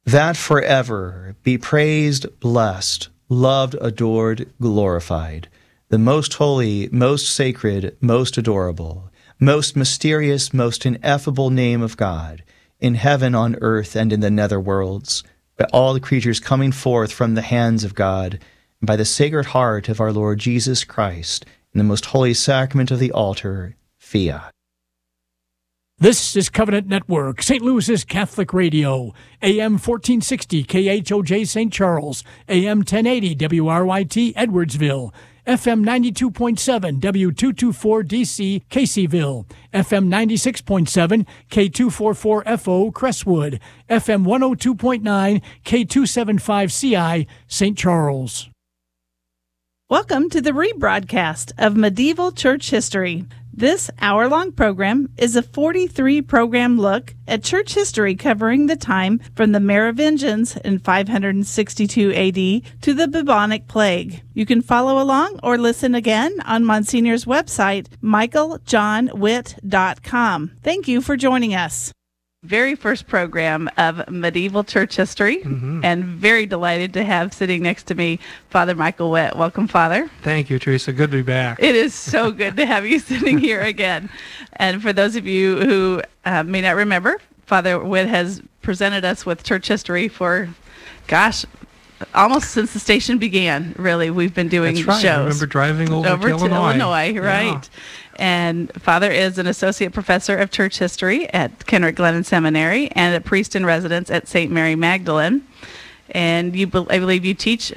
that forever be praised, blessed, loved, adored, glorified, the most holy, most sacred, most adorable, most mysterious, most ineffable name of God, in heaven, on earth, and in the nether worlds, by all the creatures coming forth from the hands of God, and by the sacred heart of our Lord Jesus Christ, in the most holy sacrament of the altar, fiat. This is Covenant Network, St. Louis's Catholic Radio, AM 1460 KHOJ St. Charles, AM 1080 WRYT Edwardsville, FM 92.7 W224 DC Caseyville, FM 96.7 K244FO Crestwood, FM 102.9 K275 CI St. Charles. Welcome to the rebroadcast of Medieval Church History. This hour-long program is a 43-program look at church history covering the time from the Merovingians in 562 A.D. to the bubonic plague. You can follow along or listen again on Monsignor's website, michaeljohnwitt.com. Thank you for joining us. Very first program of medieval church history, and very delighted to have sitting next to me Father Michael Witt. Welcome, Father. Thank you, Teresa. Good to be back. It is so good to have you sitting here again. And for those of you who may not remember, Father Witt has presented us with church history for, almost since the station began, really. We've been doing That's right. shows. I remember driving over to Illinois, right. Yeah. And Father is an associate professor of church history at Kenrick Glennon Seminary and a priest in residence at St. Mary Magdalene. And I believe you teach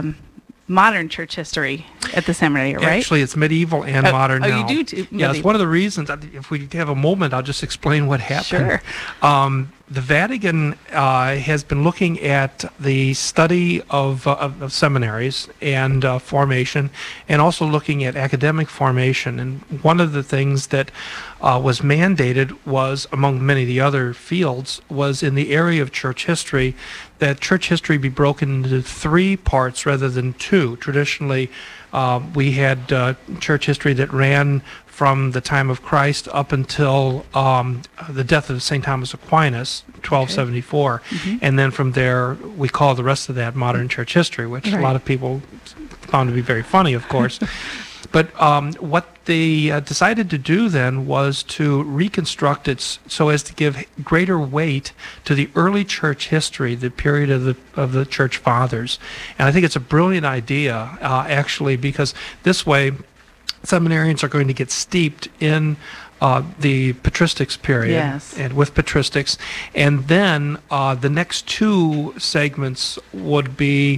modern church history at the seminary, right? Actually, it's medieval and modern now. You do Yeah, it's one of the reasons. If we have a moment, I'll just explain what happened. Sure. The Vatican has been looking at the study of seminaries and formation, and also looking at academic formation. And one of the things that was mandated was, among many of the other fields, was in the area of church history, that church history be broken into 3 parts rather than 2. Traditionally, we had church history that ran from the time of Christ up until the death of St. Thomas Aquinas, 1274. And then from there, we call the rest of that modern church history, which a lot of people found to be very funny, of course. But what they decided to do then was to reconstruct it so as to give greater weight to the early church history, the period of the church fathers. And I think it's a brilliant idea, actually, because this way seminarians are going to get steeped in the patristics period, and with patristics, and then the next 2 segments would be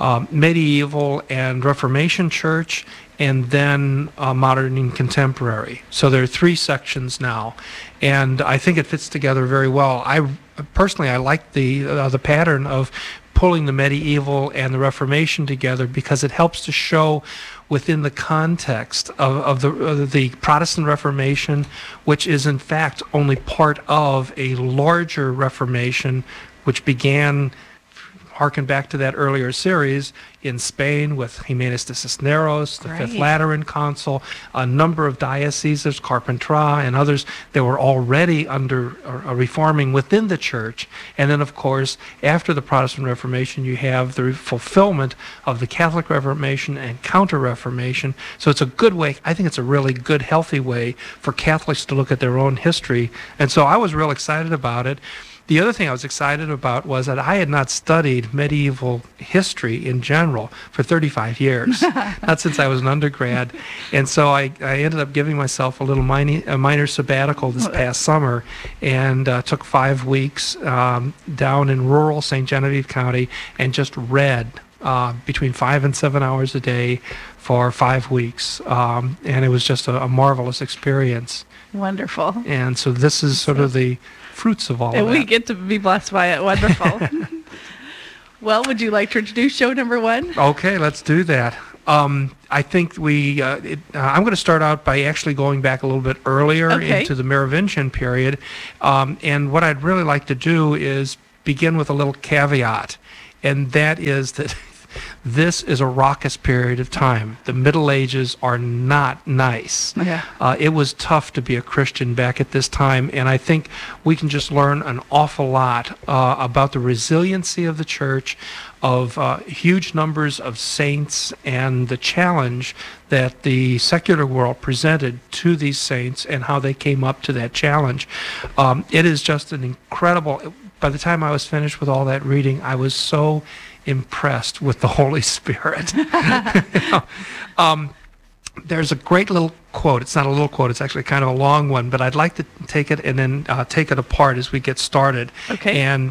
medieval and Reformation church, and then modern and contemporary. So there are 3 sections now, and I think it fits together very well. I like the pattern of pulling the medieval and the Reformation together, because it helps to show within the context of the Protestant Reformation, which is in fact only part of a larger Reformation, which began, harken back to that earlier series, in Spain with Jimenez de Cisneros, the Fifth Lateran Council, a number of dioceses, Carpentras and others, that were already under reforming within the church. And then, of course, after the Protestant Reformation, you have the fulfillment of the Catholic Reformation and Counter-Reformation. So it's a good way, I think it's a really good, healthy way for Catholics to look at their own history. And so I was real excited about it. The other thing I was excited about was that I had not studied medieval history in general for 35 years, not since I was an undergrad. And so I ended up giving myself a minor sabbatical this past summer, and took 5 weeks down in rural St. Genevieve County and just read between 5 and 7 hours a day for 5 weeks. And it was just a marvelous experience. Wonderful. And so this is sort of the fruits of all of that. And we get to be blessed by it. Wonderful. Well, would you like to introduce show number 1? Okay, let's do that. I think I'm going to start out by actually going back a little bit earlier into the Merovingian period. And what I'd really like to do is begin with a little caveat, and that is that This is a raucous period of time. The Middle Ages are not nice. Yeah. It was tough to be a Christian back at this time, and I think we can just learn an awful lot about the resiliency of the church, of huge numbers of saints, and the challenge that the secular world presented to these saints and how they came up to that challenge. It is just an incredible... By the time I was finished with all that reading, I was so impressed with the Holy Spirit. There's a great little quote. It's not a little quote. It's actually kind of a long one, but I'd like to take it and then take it apart as we get started. Okay. And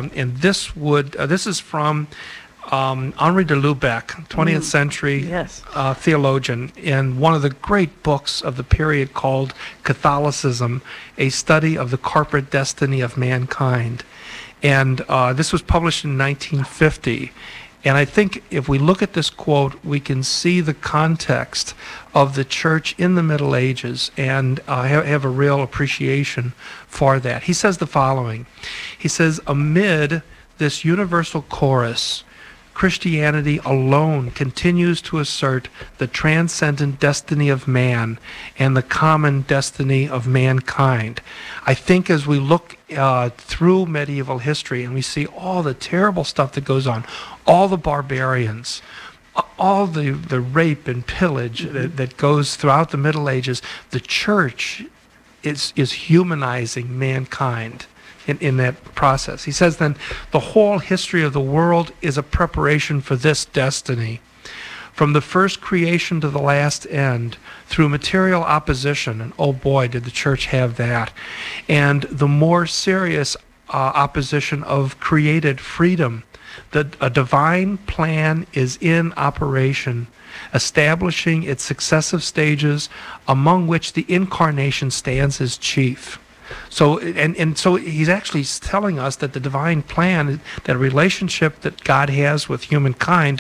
this is from Henri de Lubac, 20th century Yes. theologian, in one of the great books of the period called Catholicism, A Study of the Corporate Destiny of Mankind. And this was published in 1950. And I think if we look at this quote, we can see the context of the church in the Middle Ages and have a real appreciation for that. He says the following. He says, amid this universal chorus, Christianity alone continues to assert the transcendent destiny of man and the common destiny of mankind. I think as we look through medieval history and we see all the terrible stuff that goes on, all the barbarians, all the rape and pillage that goes throughout the Middle Ages, the church is humanizing mankind in that process. He says then, the whole history of the world is a preparation for this destiny. From the first creation to the last end, through material opposition, and oh boy, did the church have that, and the more serious opposition of created freedom, a divine plan is in operation, establishing its successive stages, among which the incarnation stands as chief. So so he's actually telling us that the divine plan, that relationship that God has with humankind,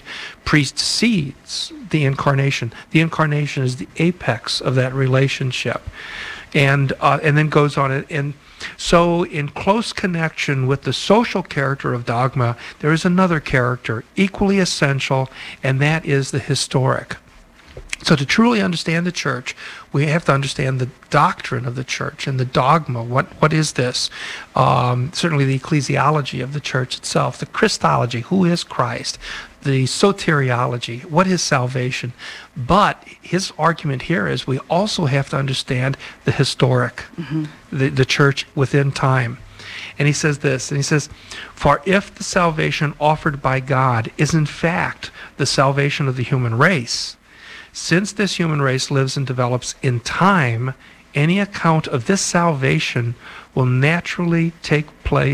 precedes the incarnation. The incarnation is the apex of that relationship, and then goes on. And so, in close connection with the social character of dogma, there is another character equally essential, and that is the historic. So to truly understand the church, we have to understand the doctrine of the church and the dogma. What is this? Certainly the ecclesiology of the church itself, the Christology, who is Christ, the soteriology, what is salvation. But his argument here is we also have to understand the historic, the church within time. And he says this, and he says, for if the salvation offered by God is in fact the salvation of the human race, since this human race lives and develops in time, any account of this salvation will naturally take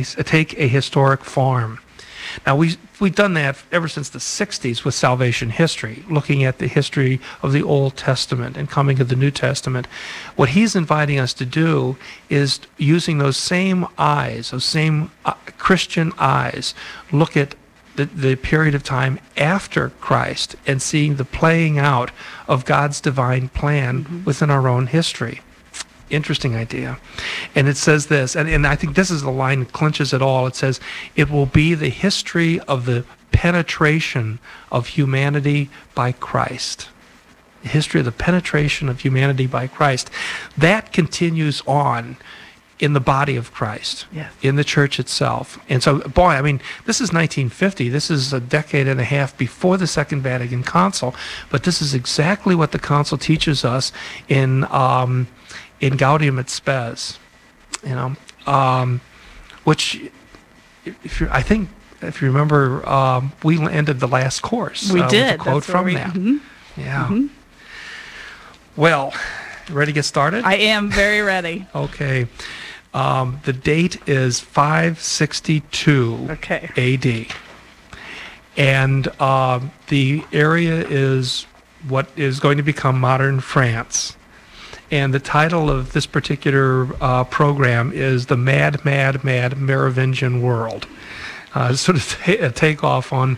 a historic form. Now, we've done that ever since the 60s with salvation history, looking at the history of the Old Testament and coming to the New Testament. What he's inviting us to do is, using those same eyes, those same Christian eyes, look at the period of time after Christ and seeing the playing out of God's divine plan within our own history. Interesting idea. And it says this, and I think this is the line that clinches it all. It says, it will be the history of the penetration of humanity by Christ. The history of the penetration of humanity by Christ. That continues on in the body of Christ, in the church itself. And so, boy, I mean, this is 1950. This is a decade and a half before the Second Vatican Council, but this is exactly what the Council teaches us in Gaudium et Spes, which, I think, if you remember, we ended the last course. We did. With a quote from that. Yeah. Well, ready to get started? I am very ready. Okay. The date is 562 AD. And the area is what is going to become modern France. And the title of this particular program is The Mad, Mad, Mad Merovingian World. Sort of a takeoff on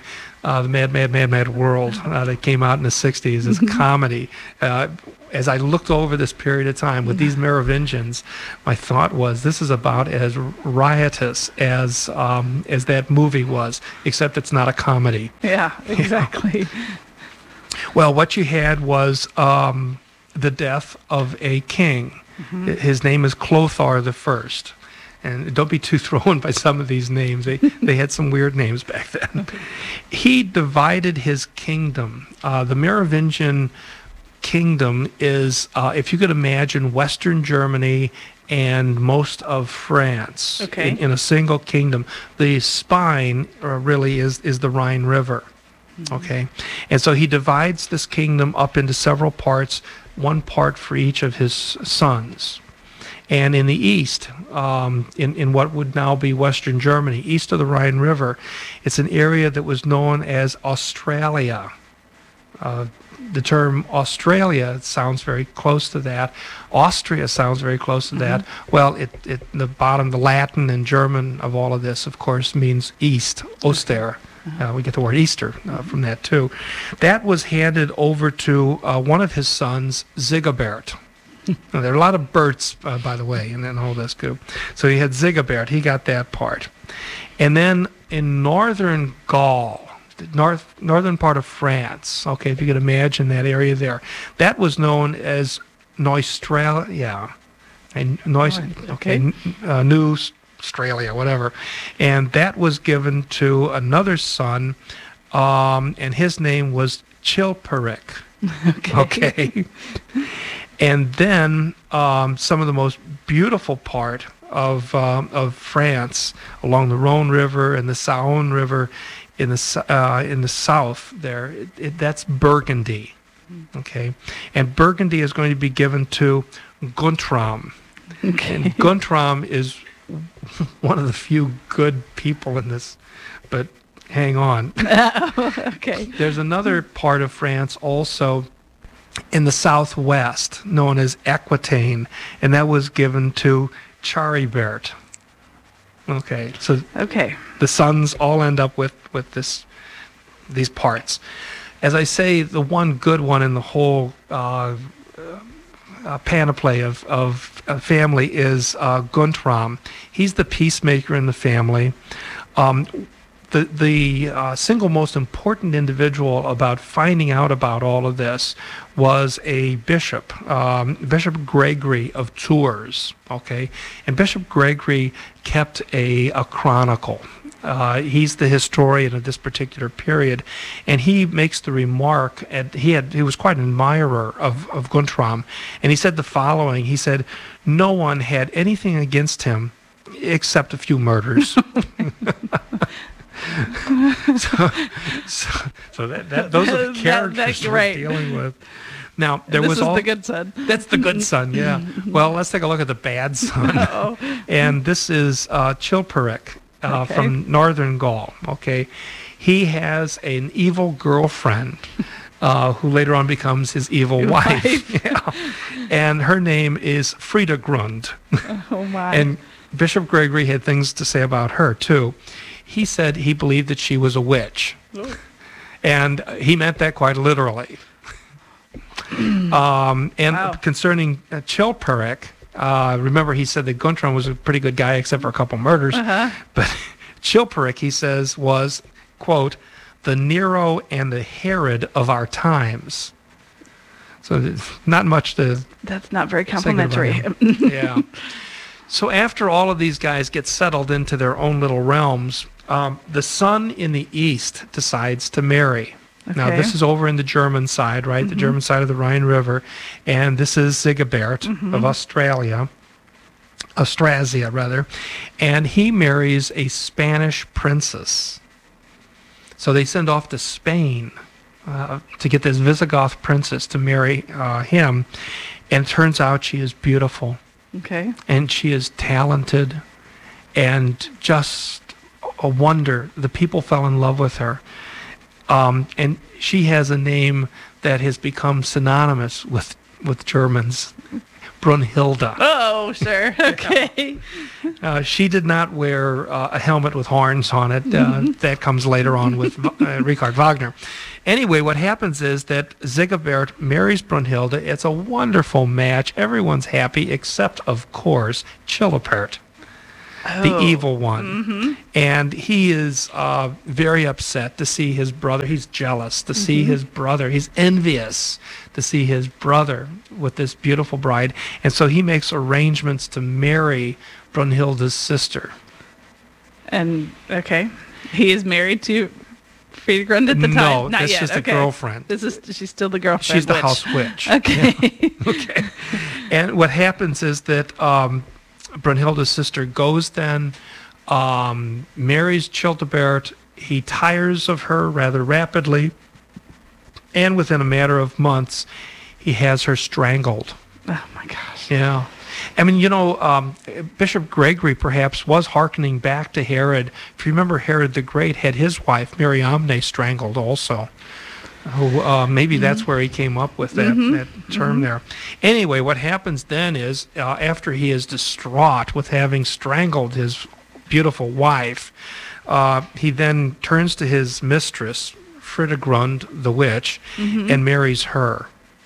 The Mad World that came out in the 60s, this comedy. As I looked over this period of time with these Merovingians, my thought was, this is about as riotous as that movie was, except it's not a comedy. Yeah, exactly. Well, what you had was the death of a king. His name is Clothar the First. And don't be too thrown by some of these names. They had some weird names back then. He divided his kingdom. The Merovingian kingdom is, if you could imagine, Western Germany and most of France in a single kingdom. The spine really is the Rhine River. Okay, and so he divides this kingdom up into several parts, one part for each of his sons. And in the east, in what would now be Western Germany, east of the Rhine River, it's an area that was known as Australia. The term Australia sounds very close to that. Austria sounds very close to that. Well, the Latin and German of all of this, of course, means east, Oster. We get the word Easter from that too. That was handed over to one of his sons, Sigebert. Now, there are a lot of Berts, by the way, in all this group. So he had Sigebert. He got that part. And then in northern Gaul, the northern part of France, okay, if you could imagine that area there, that was known as Neustralia. And New Australia, whatever. And that was given to another son, and his name was Chilperic. Okay. And then some of the most beautiful part of France, along the Rhone River and the Saône River in the south there, that's Burgundy. Okay. And Burgundy is going to be given to Guntram. Okay. And Guntram is one of the few good people in this, but hang on. Okay. There's another part of France also in the southwest known as Aquitaine, and that was given to Charibert. Okay, so the sons all end up with these parts. As I say, the one good one in the whole panoply of family is Guntram. He's the peacemaker in the family. The single most important individual about finding out about all of this was a bishop, Bishop Gregory of Tours. Okay, and Bishop Gregory kept a chronicle. He's the historian of this particular period, and he makes the remark. And he was quite an admirer of Guntram, and he said the following. He said, "No one had anything against him except a few murders." So those are the characters we're dealing with. Now there was the good son. That's the good son, yeah. Well, let's take a look at the bad son. And this is Chilperic from northern Gaul. Okay, he has an evil girlfriend who later on becomes his evil wife. Yeah. And her name is Fridegrund. Oh my! And Bishop Gregory had things to say about her too. He said he believed that she was a witch. Oh. And he meant that quite literally. Concerning Chilperic, remember he said that Guntram was a pretty good guy except for a couple murders. But Chilperic, he says, was, quote, the Nero and the Herod of our times. So not much to... That's not very complimentary. Yeah. So after all of these guys get settled into their own little realms, the son in the east decides to marry. Okay. Now, this is over in the German side, right? The German side of the Rhine River. And this is Sigebert of Austrasia, rather. And he marries a Spanish princess. So they send off to Spain to get this Visigoth princess to marry him. And it turns out she is beautiful. Okay. And she is talented and just a wonder. The people fell in love with her. And she has a name that has become synonymous with Germans, Brunhilde. Oh, sure. Okay. She did not wear a helmet with horns on it. That comes later on with Richard Wagner. Anyway, what happens is that Sigebert marries Brunhilde. It's a wonderful match. Everyone's happy except, of course, Chilipert, the evil one. And he is very upset to see his brother. He's jealous to see his brother. He's envious to see his brother with this beautiful bride. And so he makes arrangements to marry Brunhilde's sister. And, okay. He is married to Friedgrund at the time? No, Not that's yet. just Okay. a girlfriend. She's still the girlfriend. She's the witch. house witch. Okay. Okay. And what happens is that Brunhilde's sister goes then, marries Chilibert. He tires of her rather rapidly, and within a matter of months, he has her strangled. Oh, my gosh. Yeah. I mean, Bishop Gregory perhaps was hearkening back to Herod. If you remember, Herod the Great had his wife, Mariamne, strangled also. Who, maybe that's where he came up with that term there. Anyway, what happens then is, after he is distraught with having strangled his beautiful wife, he then turns to his mistress, Fridegrund the witch, and marries her.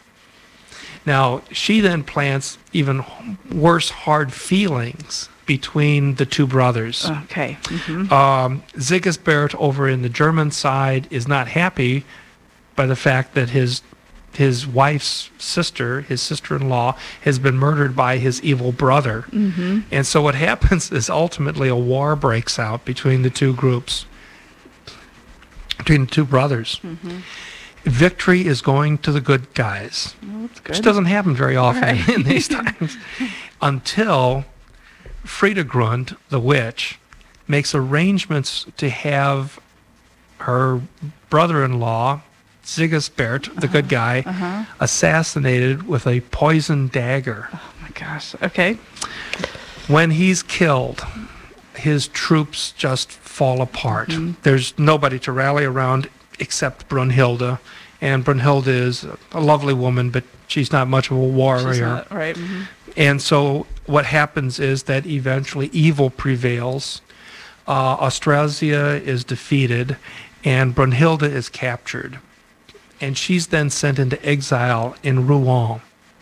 Now, she then plants even worse hard feelings between the two brothers. Okay. Sigisbert over in the German side is not happy by the fact that his wife's sister, his sister-in-law, has been murdered by his evil brother. And so what happens is ultimately a war breaks out between the two groups, between the two brothers. Victory is going to the good guys, which doesn't happen very often in these times, until Fridegrund, the witch, makes arrangements to have her brother-in-law, Sigisbert, the good guy, assassinated with a poison dagger. Oh, my gosh. Okay. When he's killed, his troops just fall apart. There's nobody to rally around except Brunhilde. And Brunhilde is a lovely woman, but she's not much of a warrior. She's not, right. And so what happens is that eventually evil prevails. Austrasia is defeated, and Brunhilde is captured. And she's then sent into exile in Rouen.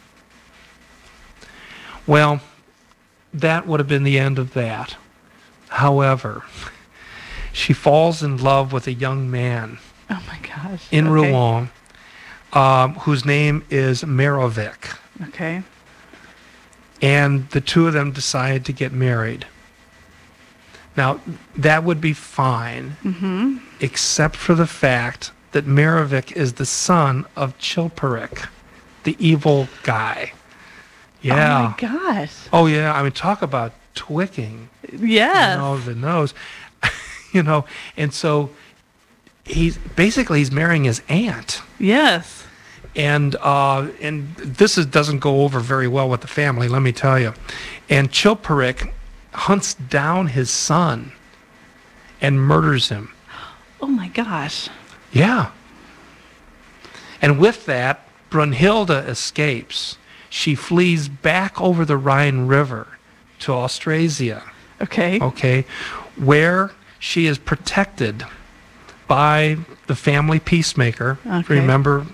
Well, that would have been the end of that. However, she falls in love with a young man Oh, my gosh. in Rouen, whose name is Merovic. Okay. And the two of them decide to get married. Now, that would be fine, except for the fact that Merovic is the son of Chilperic, the evil guy. Yeah. Oh, my gosh. Oh, yeah. I mean, talk about twicking. Yes. The nose. And so he's marrying his aunt. Yes. And this doesn't go over very well with the family, let me tell you. And Chilperic hunts down his son and murders him. Oh, my gosh. Yeah. And with that, Brunhilde escapes. She flees back over the Rhine River to Austrasia. Okay. Where she is protected by the family peacemaker. Okay. Remember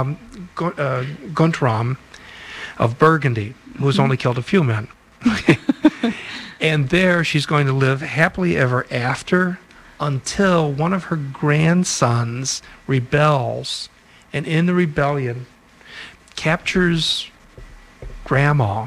Guntram of Burgundy, who has only killed a few men. And there she's going to live happily ever after until one of her grandsons rebels, and in the rebellion captures Grandma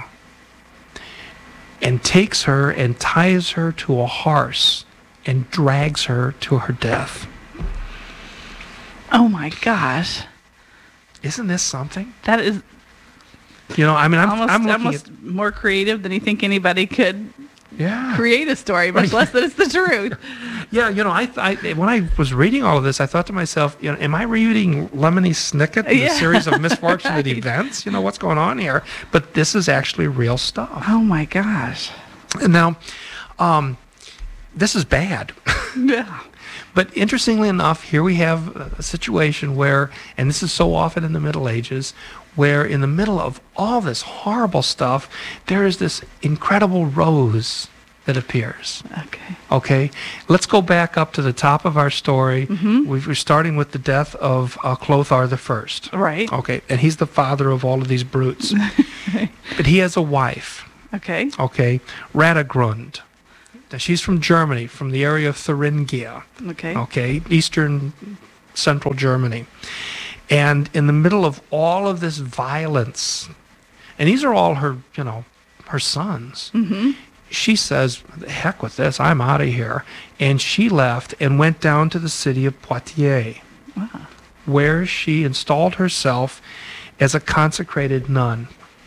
and takes her and ties her to a horse and drags her to her death. Oh, my gosh. Isn't this something? That is I'm looking almost more creative than you think anybody could Yeah. create a story, much less that it's the truth. Yeah, I when I was reading all of this, I thought to myself, am I reading Lemony Snicket, the Yeah. series of misfortunate events? What's going on here? But this is actually real stuff. Oh, my gosh. And now, this is bad. Yeah. But interestingly enough, here we have a situation where, and this is so often in the Middle Ages, where in the middle of all this horrible stuff, there is this incredible rose that appears. Okay. Okay, let's go back up to the top of our story. We're starting with the death of Clothar the First. Right. Okay, and he's the father of all of these brutes. But he has a wife. Okay. Okay, Radagrund. Now, she's from Germany, from the area of Thuringia. Okay. Okay, eastern central Germany. And in the middle of all of this violence, and these are all her, her sons. She says, "The heck with this, I'm out of here." And she left and went down to the city of Poitiers, where she installed herself as a consecrated nun.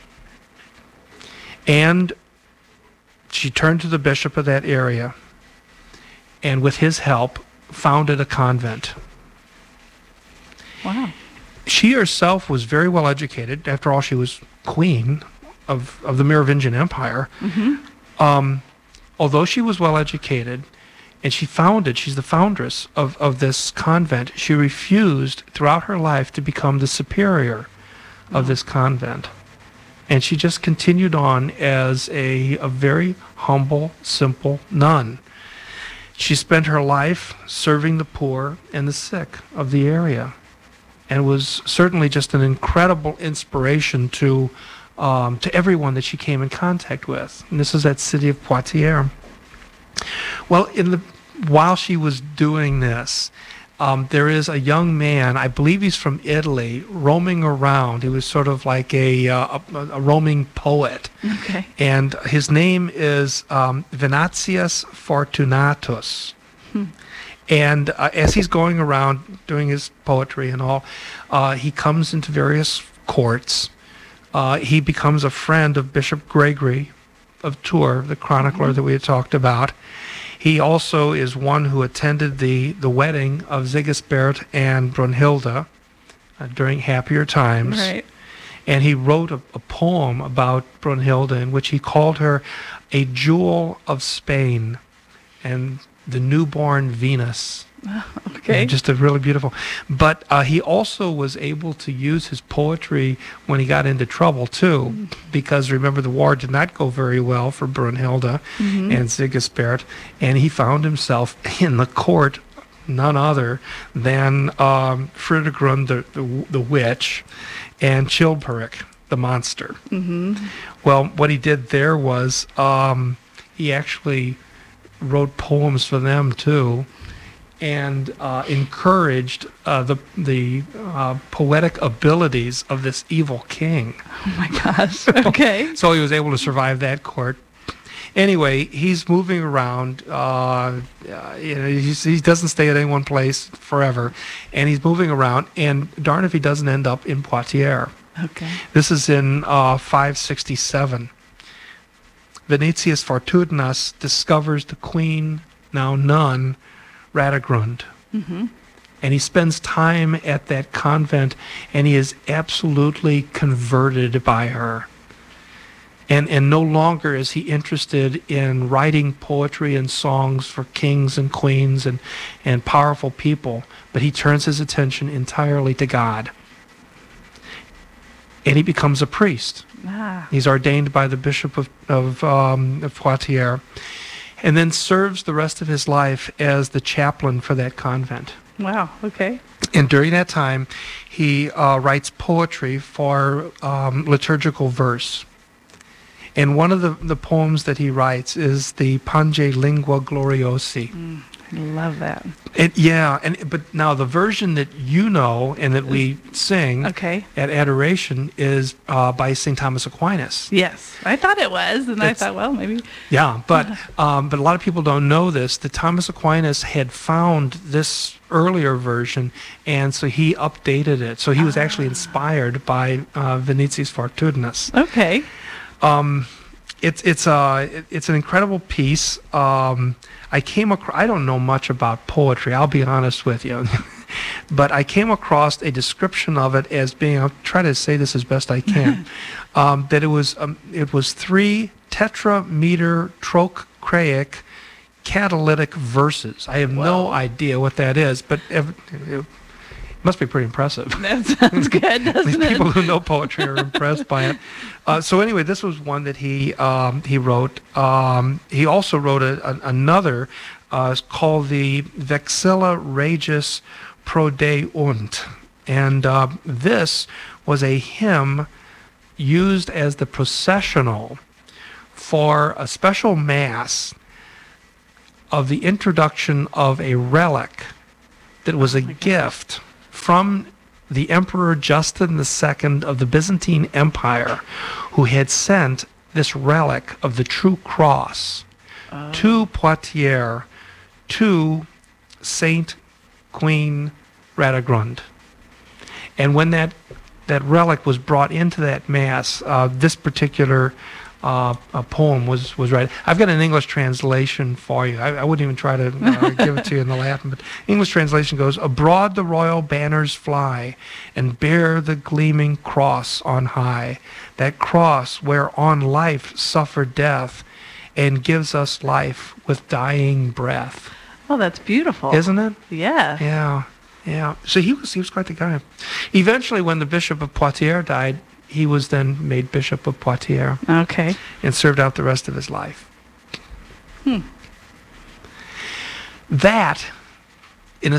And she turned to the bishop of that area, and with his help, founded a convent. Wow. She herself was very well educated. After all, she was queen of the Merovingian Empire. Although she was well educated, and she's the foundress of this convent, she refused throughout her life to become the superior of this convent. And she just continued on as a very humble, simple nun. She spent her life serving the poor and the sick of the area, and was certainly just an incredible inspiration to everyone that she came in contact with. And this is that city of Poitiers. Well, while she was doing this, there is a young man, I believe he's from Italy, roaming around. He was sort of like a roaming poet. Okay. And his name is Venantius Fortunatus. And as he's going around doing his poetry and all, he comes into various courts. He becomes a friend of Bishop Gregory of Tours, the chronicler that we had talked about. He also is one who attended the wedding of Sigisbert and Brunhilde during happier times. Right. And he wrote a poem about Brunhilde in which he called her a jewel of Spain and the newborn Venus. Okay. And just a really beautiful. But he also was able to use his poetry when he got into trouble too, because remember the war did not go very well for Brunhilde and Sigisbert, and he found himself in the court, none other than Fridegrund the witch and Chilperic the monster. Well, what he did there was he actually wrote poems for them too, and encouraged the poetic abilities of this evil king. Oh my gosh. Okay. So he was able to survive that court. Anyway, he's moving around. He doesn't stay at any one place forever, and he's moving around. And darn if he doesn't end up in Poitiers. Okay. This is in 567. Venantius Fortunatus discovers the queen, now nun, Radagrund. And he spends time at that convent, and he is absolutely converted by her. And no longer is he interested in writing poetry and songs for kings and queens and powerful people, but he turns his attention entirely to God. And he becomes a priest. He's ordained by the bishop of Poitiers, and then serves the rest of his life as the chaplain for that convent. Wow. Okay. And during that time, he writes poetry for liturgical verse. And one of the poems that he writes is the Pange Lingua Gloriosi. I love that. But now the version that you know and that we sing at adoration is by St. Thomas Aquinas. Yes, I thought it was, and I thought, well, maybe. Yeah, but a lot of people don't know this. That Thomas Aquinas had found this earlier version, and so he updated it. So he was actually inspired by Venantius Fortunatus. Okay. It's an incredible piece. I don't know much about poetry, I'll be honest with you. But I came across a description of it as being, I'll try to say this as best I can, that it was 3 tetrameter trochaic catalytic verses. I have no idea what that is, but it must be pretty impressive. That sounds good, doesn't These it? people who know poetry are impressed by it. So anyway, this was one that he wrote. He also wrote another called the Vexilla Regis Prodeunt. And this was a hymn used as the processional for a special mass of the introduction of a relic that was a gift from the Emperor Justin II of the Byzantine Empire, who had sent this relic of the true cross to Poitiers, to Saint Queen Radegrund. And when that relic was brought into that mass, this particular poem was right. I've got an English translation for you. I wouldn't even try to give it to you in the Latin, but English translation goes, "Abroad the royal banners fly, and bear the gleaming cross on high, that cross whereon life suffered death, and gives us life with dying breath." Oh, that's beautiful. Isn't it? Yeah. Yeah. So he was quite the guy. Eventually, when the Bishop of Poitiers died, he was then made Bishop of Poitiers Okay. and served out the rest of his life. That, in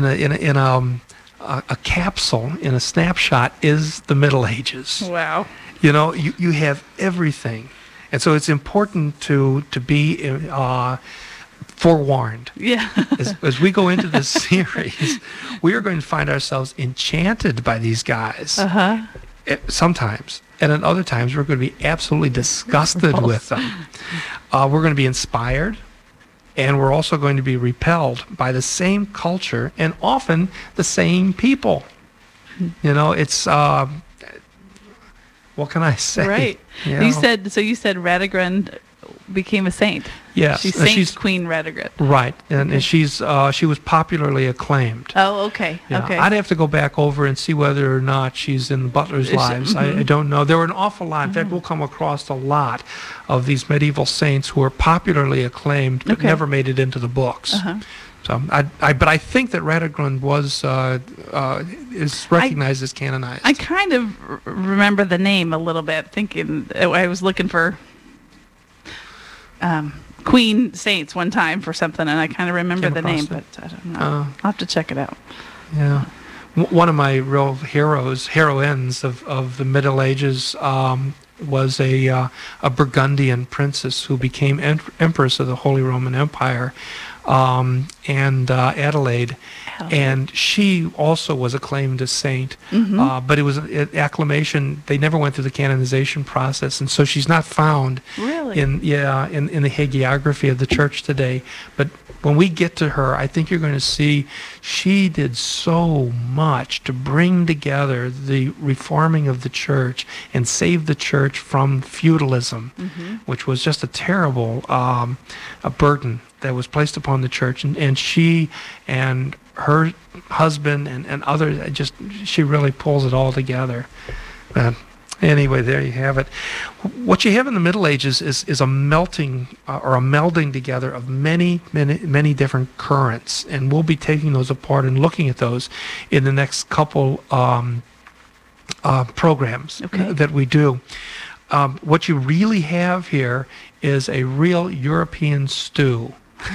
a capsule, in a snapshot, is the Middle Ages. Wow. You know, you have everything, and so it's important to be forewarned. Yeah. As we go into this series, we are going to find ourselves enchanted by these guys. Sometimes. And at other times, we're going to be absolutely disgusted with them. We're going to be inspired, and we're also going to be repelled by the same culture and often the same people. You know, it's, what can I say? Right. You You know? said Radegrund became a saint. Yes. She's and Saint Queen Radegrund. Right, and she was popularly acclaimed. Oh, okay. Yeah, Okay. I'd have to go back over and see whether or not she's in the Butler's Lives. I don't know. There were an awful lot. In fact, we'll come across a lot of these medieval saints who were popularly acclaimed but Okay. never made it into the books. So, but I think that Radegrund is recognized as canonized. I kind of remember the name a little bit, thinking I was looking for Queen Saints one time for something, and I kind of remember Came the name, across but I don't know. I'll have to check it out. Yeah. One of my real heroines of the Middle Ages was a Burgundian princess who became Empress of the Holy Roman Empire, and Adelaide. And she also was acclaimed as saint, but it was acclamation. They never went through the canonization process, and so she's not found Really? in the hagiography of the church today. But when we get to her, I think you're going to see she did so much to bring together the reforming of the church and save the church from feudalism, which was just a terrible a burden that was placed upon the church. And she and her husband and others, she really pulls it all together. Anyway, there you have it. What you have in the Middle Ages is a melting or a melding together of many different currents, and we'll be taking those apart and looking at those in the next couple programs that we do. What you really have here is a real European stew.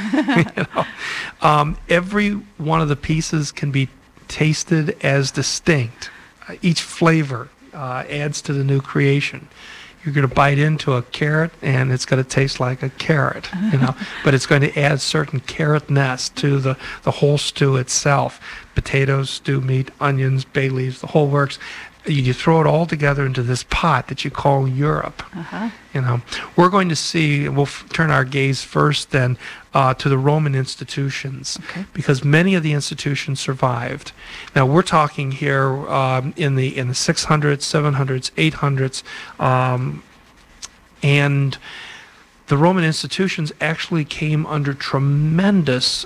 Every one of the pieces can be tasted as distinct. Each flavor adds to the new creation. You're going to bite into a carrot, and it's going to taste like a carrot, but it's going to add certain carrotness to the whole stew itself. Potatoes, stew meat, onions, bay leaves, the whole works. You throw it all together into this pot that you call Europe. We're going to see, we'll turn our gaze first then to the Roman institutions, because many of the institutions survived. Now we're talking here in the 600s, 700s, 800s, and the Roman institutions actually came under tremendous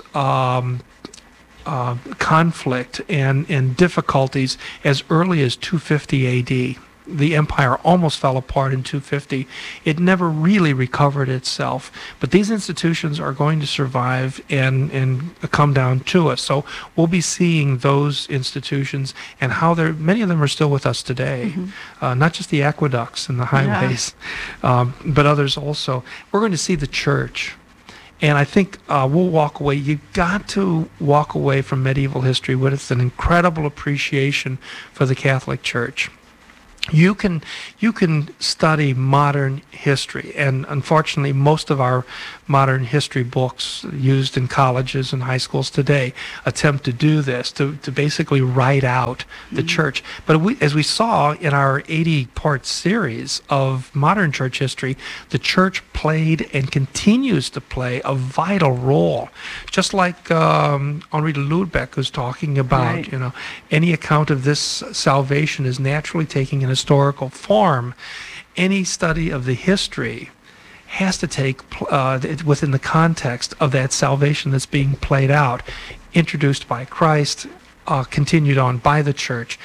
conflict and difficulties as early as 250 AD. the empire almost fell apart in 250. It never really recovered itself. But these institutions are going to survive and come down to us. So we'll be seeing those institutions and how many of them are still with us today. Not just the aqueducts and the highways, but others also. We're going to see the church. And I think we'll walk away. You've got to walk away from medieval history with an incredible appreciation for the Catholic Church. You can study modern history, and unfortunately most of our modern history books used in colleges and high schools today attempt to do this, to basically write out the church. But as we saw in our 80-part series of modern church history, the church played and continues to play a vital role. Just like Henri de Lubeck was talking about, any account of this salvation is naturally taking an historical form. Any study of the history has to take within the context of that salvation that's being played out, introduced by Christ, continued on by the church,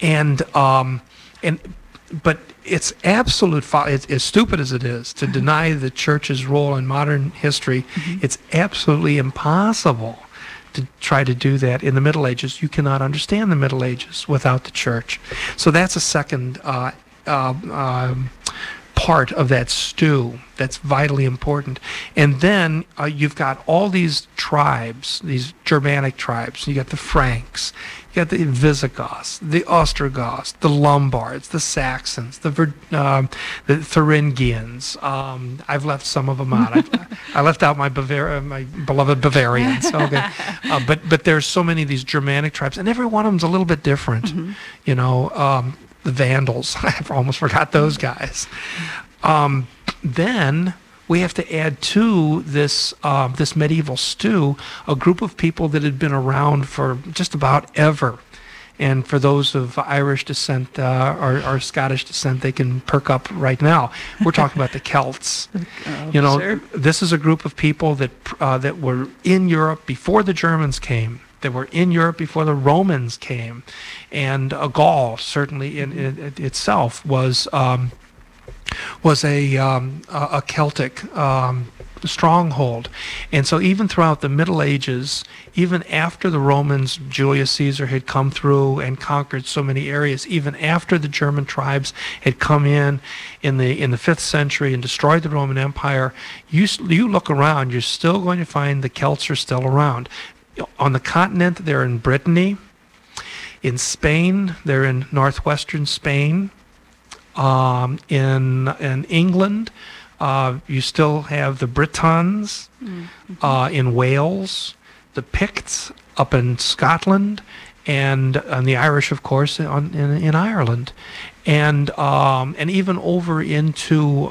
but it's absolute folly. As stupid as it is to deny the church's role in modern history, it's absolutely impossible to try to do that in the Middle Ages. You cannot understand the Middle Ages without the church. So that's a second part of that stew that's vitally important. And then you've got all these tribes, these Germanic tribes. You got the Franks, you got the Visigoths, the Ostrogoths, the Lombards, the Saxons, the Thuringians. I've left some of them out. I left out my beloved Bavarians. Okay, but there's so many of these Germanic tribes, and every one of them's a little bit different. The Vandals, I almost forgot those guys. Then we have to add to this this medieval stew a group of people that had been around for just about ever. And for those of Irish descent or Scottish descent, they can perk up right now. We're talking about the Celts. Sure. This is a group of people that were in Europe before the Germans came. They were in Europe before the Romans came, and Gaul certainly in itself was a Celtic stronghold. And so even throughout the Middle Ages, even after the Romans, Julius Caesar had come through and conquered so many areas, even after the German tribes had come in the 5th century and destroyed the Roman Empire, you look around, you're still going to find the Celts are still around. On the continent, they're in Brittany. In Spain, they're in northwestern Spain. In England, you still have the Britons. In Wales, the Picts up in Scotland, and the Irish, of course, in Ireland, and even over into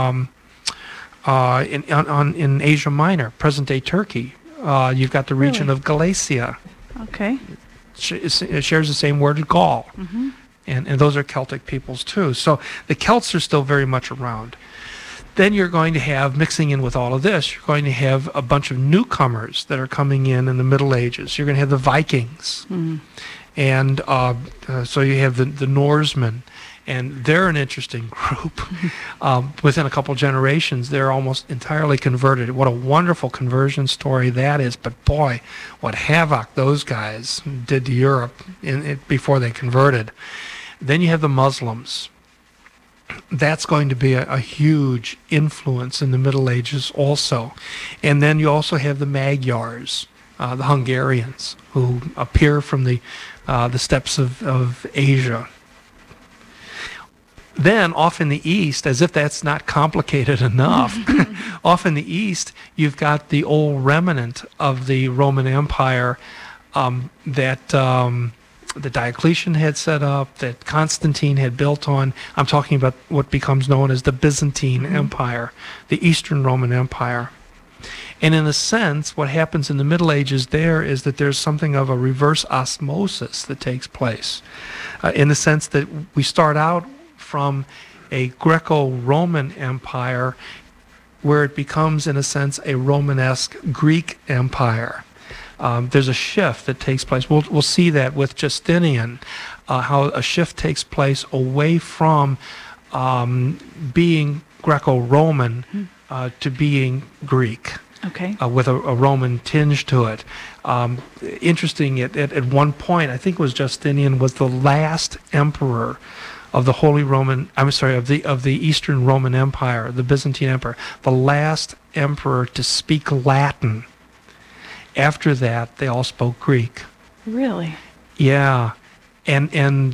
in Asia Minor, present-day Turkey. You've got the region of Galatia. Okay. It shares the same word as Gaul. And those are Celtic peoples too. So the Celts are still very much around. Then you're going to have, mixing in with all of this, you're going to have a bunch of newcomers that are coming in the Middle Ages. You're going to have the Vikings. And so you have the Norsemen. And they're an interesting group. Within a couple generations, they're almost entirely converted. What a wonderful conversion story that is. But boy, what havoc those guys did to Europe before they converted. Then you have the Muslims. That's going to be a huge influence in the Middle Ages also. And then you also have the Magyars, the Hungarians, who appear from the steppes of Asia. Then, off in the east, as if that's not complicated enough, off in the east, you've got the old remnant of the Roman Empire that Diocletian had set up, that Constantine had built on. I'm talking about what becomes known as the Byzantine Empire, the Eastern Roman Empire. And in a sense, what happens in the Middle Ages there is that there's something of a reverse osmosis that takes place, in the sense that we start out from a Greco-Roman empire where it becomes, in a sense, a Romanesque Greek empire. There's a shift that takes place. We'll see that with Justinian, how a shift takes place away from being Greco-Roman to being Greek. Okay. With a Roman tinge to it. Interesting, at one point, I think it was Justinian, was the last emperor of the Holy Roman, of the Eastern Roman Empire, the Byzantine Empire, the last emperor to speak Latin. After that, they all spoke Greek. Really? Yeah. And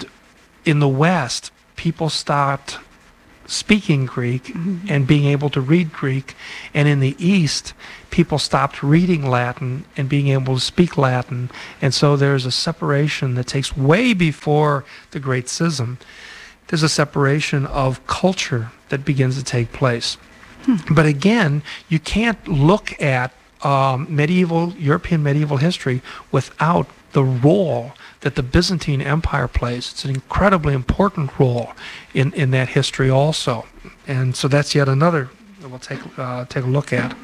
in the West, people stopped speaking Greek and being able to read Greek, and in the East people stopped reading Latin and being able to speak Latin, and so there's a separation that takes way before the Great Schism. There's a separation of culture that begins to take place. But again, you can't look at European medieval history without the role that the Byzantine Empire plays. It's an incredibly important role in that history also. And so that's yet another that we'll take a look at.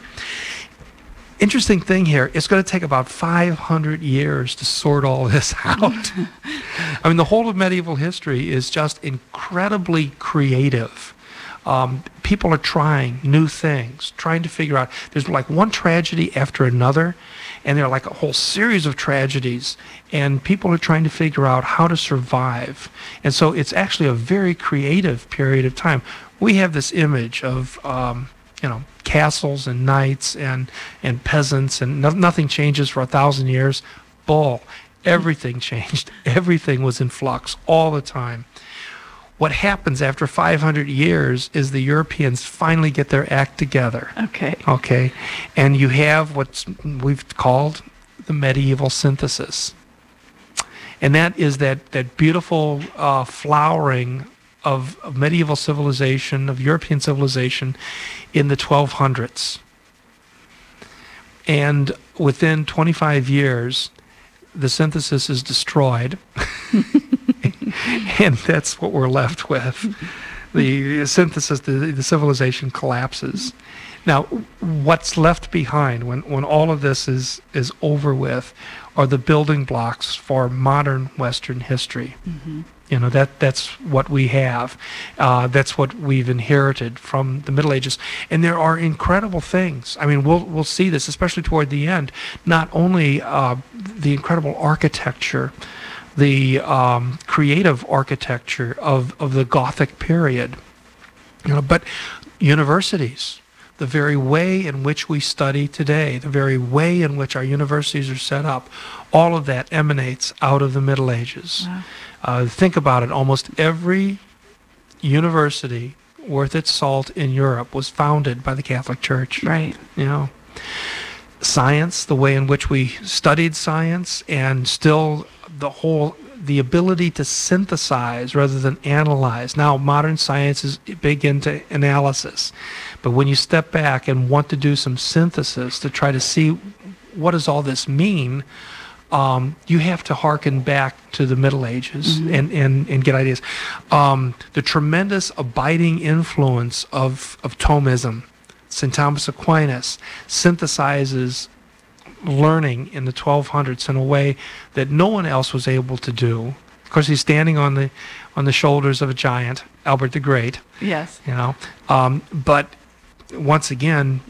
Interesting thing here, it's going to take about 500 years to sort all this out. I mean, the whole of medieval history is just incredibly creative. People are trying new things, trying to figure out. There's like one tragedy after another, and there are like a whole series of tragedies, and people are trying to figure out how to survive. And so it's actually a very creative period of time. We have this image of, castles and knights and peasants, and nothing changes for 1,000 years. Bull. Everything changed. Everything was in flux all the time. What happens after 500 years is the Europeans finally get their act together. Okay. And you have what we've called the medieval synthesis. And that is that beautiful flowering of medieval civilization, of European civilization in the 1200s. And within 25 years, the synthesis is destroyed. And that's what we're left with. The synthesis, the civilization collapses. Now, what's left behind when all of this is over with are the building blocks for modern Western history. That's what we have. That's what we've inherited from the Middle Ages. And there are incredible things. I mean, we'll see this, especially toward the end. Not only the incredible architecture, the creative architecture of the Gothic period, but universities, the very way in which we study today, the very way in which our universities are set up, all of that emanates out of the Middle Ages. Wow. Think about it. Almost every university worth its salt in Europe was founded by the Catholic Church. Right. Science, the way in which we studied science, and still the ability to synthesize rather than analyze. Now, modern science is big into analysis, but when you step back and want to do some synthesis to try to see what does all this mean, you have to hearken back to the Middle Ages and get ideas. The tremendous abiding influence of Thomism. St. Thomas Aquinas synthesizes learning in the 1200s in a way that no one else was able to do. Of course, he's standing on the shoulders of a giant, Albert the Great. Yes. But once again,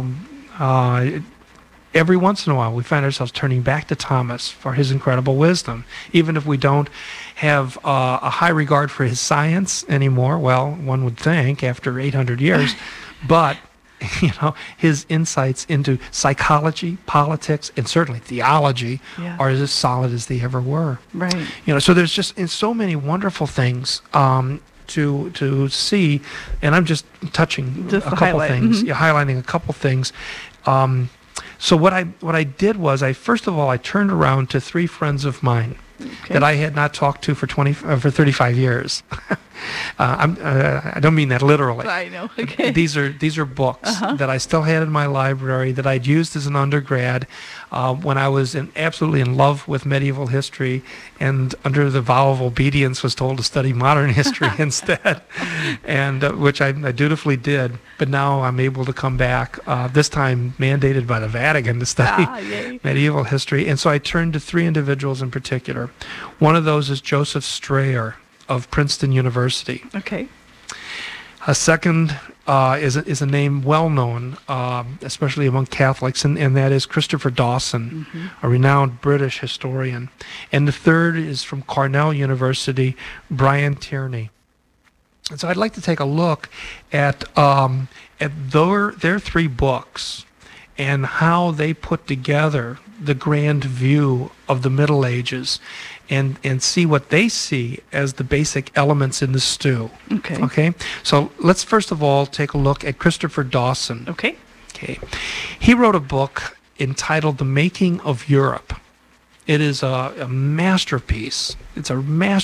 every once in a while, we find ourselves turning back to Thomas for his incredible wisdom, even if we don't have a high regard for his science anymore. Well, one would think after 800 years, but his insights into psychology, politics, and certainly theology are as solid as they ever were. Right. So there's just so many wonderful things to see, and I'm just touching a couple things, highlighting a couple things. So what I did was first of all I turned around to three friends of mine that I had not talked to for 35 years. I don't mean that literally. I know. Okay. These are books that I still had in my library that I'd used as an undergrad when I was absolutely in love with medieval history, and under the vow of obedience was told to study modern history instead, and which I dutifully did. But now I'm able to come back, this time mandated by the Vatican, to study medieval history. And so I turned to three individuals in particular. One of those is Joseph Strayer of Princeton University. Okay. A second is a name well known, especially among Catholics, and that is Christopher Dawson, a renowned British historian. And the third is from Cornell University, Brian Tierney. And so I'd like to take a look at their three books and how they put together the grand view of the Middle Ages, and see what they see as the basic elements in the stew. Okay. So let's first of all take a look at Christopher Dawson. Okay. He wrote a book entitled The Making of Europe. It is a masterpiece. It's a